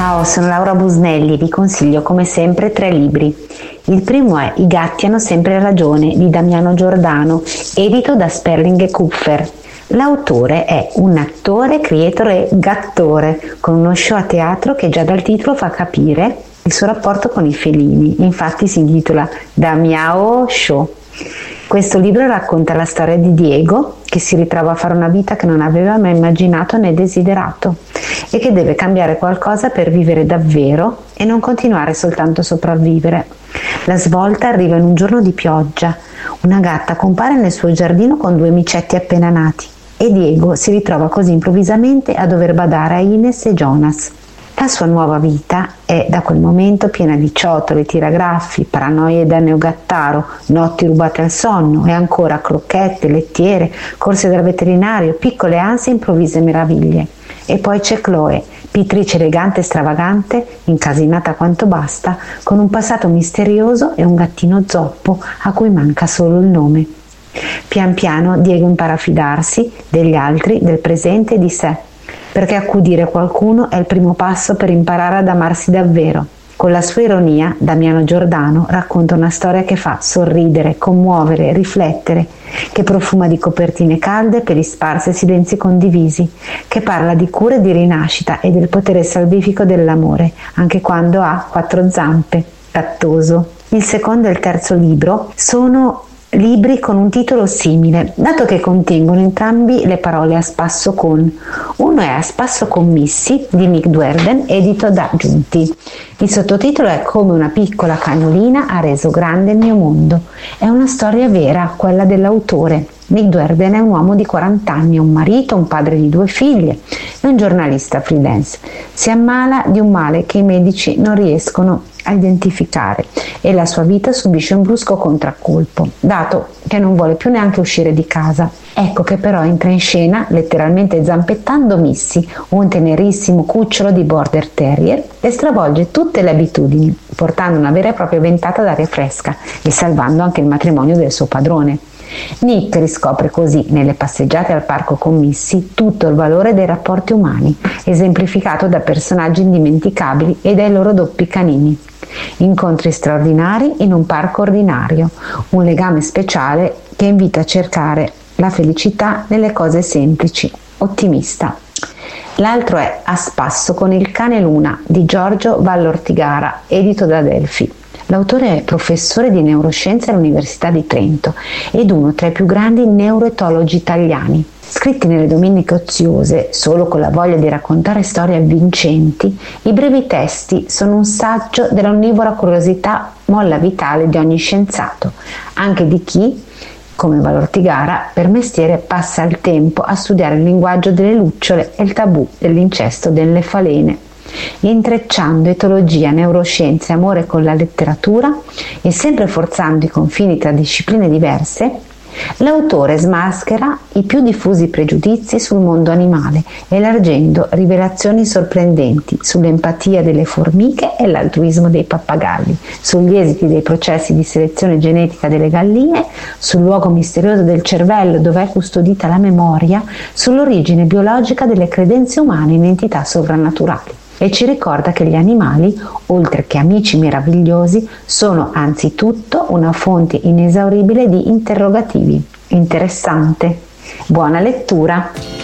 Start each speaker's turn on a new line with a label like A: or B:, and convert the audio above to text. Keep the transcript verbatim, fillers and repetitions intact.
A: Ciao, sono Laura Busnelli e vi consiglio come sempre tre libri. Il primo è I gatti hanno sempre ragione di Damiano Giordano, edito da Sperling e Kupfer. L'autore è un attore, creator e gattore, con uno show a teatro che già dal titolo fa capire il suo rapporto con i felini. Infatti si intitola Damiao Show. Questo libro racconta la storia di Diego, che si ritrova a fare una vita che non aveva mai immaginato né desiderato e che deve cambiare qualcosa per vivere davvero e non continuare soltanto a sopravvivere. La svolta arriva in un giorno di pioggia. Una gatta compare nel suo giardino con due micetti appena nati e Diego si ritrova così improvvisamente a dover badare a Ines e Jonas. La sua nuova vita è da quel momento piena di ciotole, tiragraffi, paranoie da neogattaro, notti rubate al sonno e ancora crocchette, lettiere, corse dal veterinario, piccole ansie e improvvise meraviglie. E poi c'è Chloe, pittrice elegante e stravagante, incasinata quanto basta, con un passato misterioso e un gattino zoppo a cui manca solo il nome. Pian piano Diego impara a fidarsi degli altri, del presente e di sé, perché accudire qualcuno è il primo passo per imparare ad amarsi davvero. Con la sua ironia, Damiano Giordano racconta una storia che fa sorridere, commuovere, riflettere, che profuma di copertine calde, peli sparsi e silenzi condivisi, che parla di cura e di rinascita e del potere salvifico dell'amore, anche quando ha quattro zampe, gattoso. Il secondo e il terzo libro sono libri con un titolo simile, dato che contengono entrambi le parole a spasso con. Uno è A spasso con Missy di Nick Duerden, edito da Giunti. Il sottotitolo è Come una piccola cagnolina ha reso grande il mio mondo. È una storia vera, quella dell'autore. Nick Duerden è un uomo di quaranta anni, un marito, un padre di due figlie e un giornalista freelance. Si ammala di un male che i medici non riescono a identificare e la sua vita subisce un brusco contraccolpo, dato che non vuole più neanche uscire di casa. Ecco che però entra in scena, letteralmente zampettando, Missy, un tenerissimo cucciolo di border terrier, e stravolge tutte le abitudini, portando una vera e propria ventata d'aria fresca e salvando anche il matrimonio del suo padrone. Nick riscopre così, nelle passeggiate al parco con Missy, tutto il valore dei rapporti umani, esemplificato da personaggi indimenticabili e dai loro doppi canini. Incontri straordinari in un parco ordinario, un legame speciale che invita a cercare la felicità nelle cose semplici, ottimista. L'altro è A spasso con il cane Luna di Giorgio Vallortigara, edito da Delphi. L'autore è professore di neuroscienze all'Università di Trento ed uno tra i più grandi neuroetologi italiani. Scritti nelle domeniche oziose, solo con la voglia di raccontare storie avvincenti, i brevi testi sono un saggio dell'onnivora curiosità molla vitale di ogni scienziato, anche di chi, come Vallortigara, per mestiere passa il tempo a studiare il linguaggio delle lucciole e il tabù dell'incesto delle falene, intrecciando etologia, neuroscienze e amore con la letteratura e sempre forzando i confini tra discipline diverse. L'autore smaschera i più diffusi pregiudizi sul mondo animale, elargendo rivelazioni sorprendenti sull'empatia delle formiche e l'altruismo dei pappagalli, sugli esiti dei processi di selezione genetica delle galline, sul luogo misterioso del cervello dove è custodita la memoria, sull'origine biologica delle credenze umane in entità sovrannaturali. E ci ricorda che gli animali, oltre che amici meravigliosi, sono anzitutto una fonte inesauribile di interrogativi. Interessante. Buona lettura!